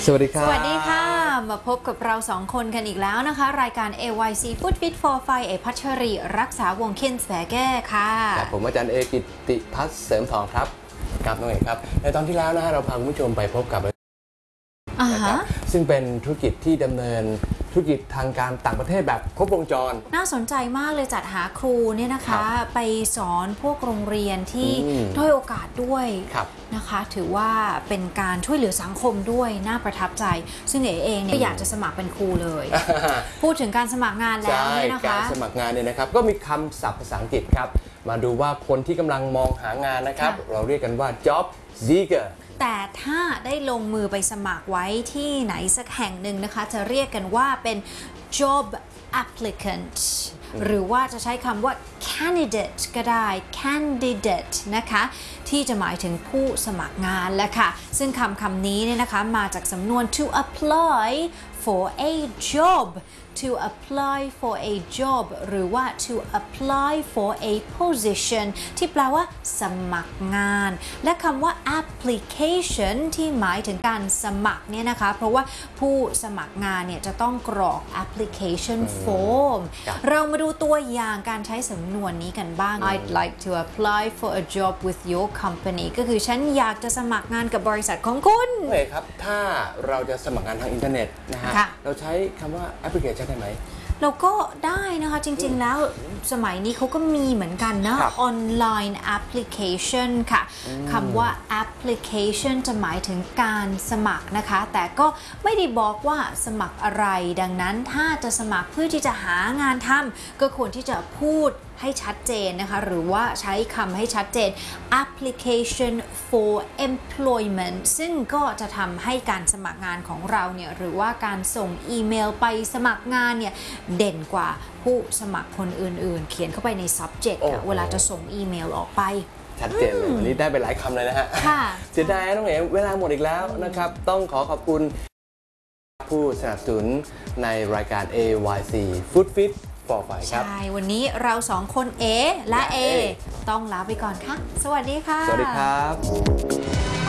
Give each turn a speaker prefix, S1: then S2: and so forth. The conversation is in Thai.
S1: สวัสดีครับ
S2: สวัสดีค่ะมาพบกับเราสองคนกันอีกแล้วนะคะรายการ AYC Food Fit for Five พัชรีรักษาวงศ์เคนแสแก้ค่ะ
S1: ผมอาจารย์เอกิตติพัฒน์เสริมทองครับครับน้องเอกครับในตอนที่แล้วนะฮะเราพาคุณผู้ชมไปพบกับนะครับซึ่งเป็นธุรกิจที่ดำเนินธุรกิจทางการต่างประเทศแบบครบวงจร
S2: น่าสนใจมากเลยจัดหาครูเนี่ยนะคะไปสอนพวกโรงเรียนที่ด้อยโอกาสด้วยนะคะถือว่าเป็นการช่วยเหลือสังคมด้วยน่าประทับใจซึ่งเอ๋เองเนี่ยอยากจะสมัครเป็นครูเลย พูดถึงการสมัครงานแล้วเนี่ยนะคะ
S1: การสมัครงานเนี่ยนะครับก็มีคำศัพท์ภาษาอังกฤษครับมาดูว่าคนที่กำลังมองหางานนะครับเราเรียกกันว่า job seeker
S2: แต่ถ้าได้ลงมือไปสมัครไว้ที่ไหนสักแห่งหนึ่งนะคะจะเรียกกันว่าเป็น job applicant หรือว่าจะใช้คำว่า candidate ก็ได้ candidate นะคะที่จะหมายถึงผู้สมัครงานแหละค่ะซึ่งคำนี้เนี่ยนะคะมาจากสำนวน to apply for a job to apply for a job หรือว่า to apply for a position ที่แปลว่าสมัครงานและคำว่า application ที่หมายถึงการสมัครเนี่ยนะคะเพราะว่าผู้สมัครงานเนี่ยจะต้องกรอก application form เรามาดูตัวอย่างการใช้สำนวนนี้กันบ้าง I'd like to apply for a job with your company ก็คือฉันอยากจะสมัครงานกับบริษัทของคุณ
S1: โอเคครับถ้าเราจะสมัครงานทางอินเทอร์เน็ตนะฮะเราใช้คำว่าแอปพลิเคชันได้ไหม
S2: เราก็ได้นะคะจริงๆแล้วสมัยนี้เขาก็มีเหมือนกันนะออนไลน์แอปพลิเคชันค่ะคำว่าแอปพลิเคชันจะหมายถึงการสมัครนะคะแต่ก็ไม่ได้บอกว่าสมัครอะไรดังนั้นถ้าจะสมัครเพื่อที่จะหางานทำก็ควรที่จะพูดให้ชัดเจนนะคะหรือว่าใช้คำให้ชัดเจน application for employment ซึ่งก็จะทำให้การสมัครงานของเราเนี่ยหรือว่าการส่งอีเมลไปสมัครงานเนี่ยเด่นกว่าผู้สมัครคนอื่นๆเขียนเข้าไปใน subject เวลาจะส่งอีเมลออกไป
S1: ชัดเจนเลยวันนี้ได้ไปหลายคำเลยนะฮะเสียดายน้องเอ๋เวลาหมดอีกแล้วนะครับต้องขอบคุณผู้สนับสนุนในรายการ AYC Food Fit for Five ครับ
S2: ใช่วันนี้เราสองคนเอและเอต้องลาไปก่อนค่ะสวัสดีค่ะ
S1: สวัสดีครับ